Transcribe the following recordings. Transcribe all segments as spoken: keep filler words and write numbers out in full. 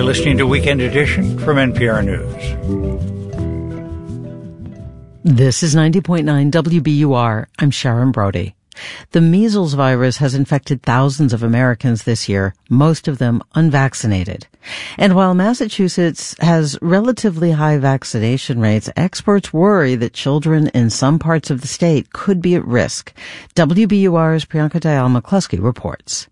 You're listening to Weekend Edition from N P R News. This is ninety point nine W B U R. I'm Sharon Brody. The measles virus has infected thousands of Americans this year, most of them unvaccinated. And while Massachusetts has relatively high vaccination rates, experts worry that children in some parts of the state could be at risk. W B U R's Priyanka Dayal-McCluskey reports.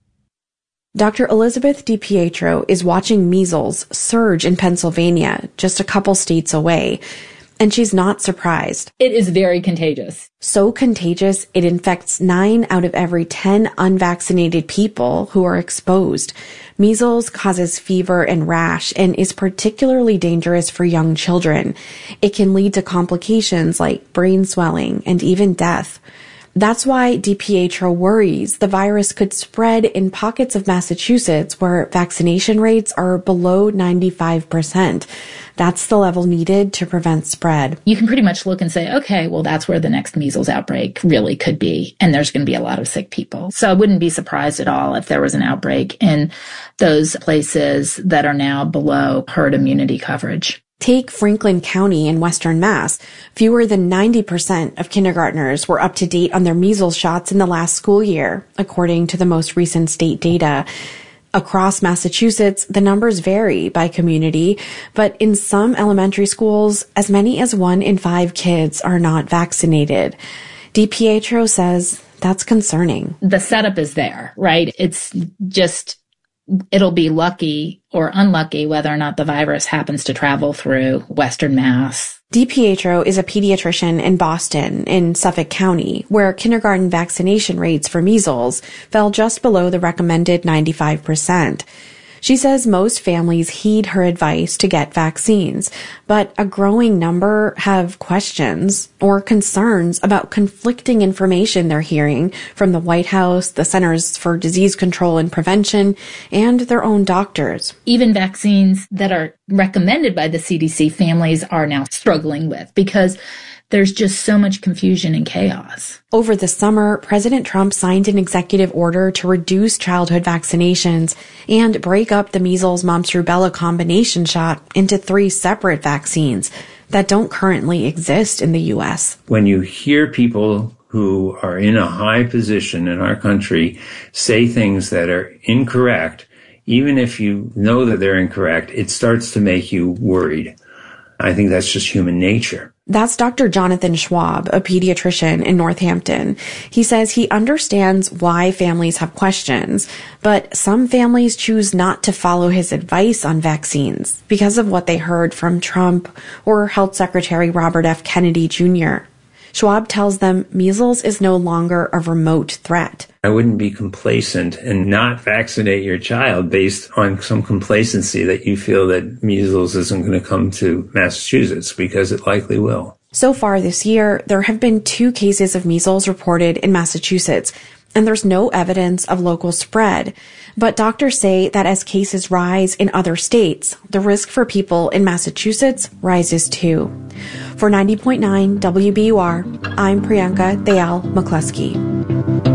Doctor Elizabeth DiPietro is watching measles surge in Pennsylvania, just a couple states away. And she's not surprised. It is very contagious. So contagious, it infects nine out of every ten unvaccinated people who are exposed. Measles causes fever and rash and is particularly dangerous for young children. It can lead to complications like brain swelling and even death. That's why DiPietro worries the virus could spread in pockets of Massachusetts where vaccination rates are below ninety-five percent. That's the level needed to prevent spread. You can pretty much look and say, okay, well, that's where the next measles outbreak really could be. And there's going to be a lot of sick people. So I wouldn't be surprised at all if there was an outbreak in those places that are now below herd immunity coverage. Take Franklin County in Western Mass. Fewer than ninety percent of kindergartners were up to date on their measles shots in the last school year, according to the most recent state data. Across Massachusetts, the numbers vary by community, but in some elementary schools, as many as one in five kids are not vaccinated. DiPietro says that's concerning. The setup is there, right? It's just, it'll be lucky or unlucky whether or not the virus happens to travel through Western Mass. DiPietro is a pediatrician in Boston, in Suffolk County, where kindergarten vaccination rates for measles fell just below the recommended ninety-five percent. She says most families heed her advice to get vaccines, but a growing number have questions or concerns about conflicting information they're hearing from the White House, the Centers for Disease Control and Prevention, and their own doctors. Even vaccines that are recommended by the C D C, families are now struggling with because there's just so much confusion and chaos. Over the summer, President Trump signed an executive order to reduce childhood vaccinations and break up the measles, mumps, rubella combination shot into three separate vaccines that don't currently exist in the U S. When you hear people who are in a high position in our country say things that are incorrect, even if you know that they're incorrect, it starts to make you worried. I think that's just human nature. That's Doctor Jonathan Schwab, a pediatrician in Northampton. He says he understands why families have questions, but some families choose not to follow his advice on vaccines because of what they heard from Trump or Health Secretary Robert F. Kennedy Junior Schwab tells them measles is no longer a remote threat. I wouldn't be complacent and not vaccinate your child based on some complacency that you feel that measles isn't going to come to Massachusetts, because it likely will. So far this year, there have been two cases of measles reported in Massachusetts, and there's no evidence of local spread. But doctors say that as cases rise in other states, the risk for people in Massachusetts rises too. For ninety point nine W B U R, I'm Priyanka Dayal-McCluskey.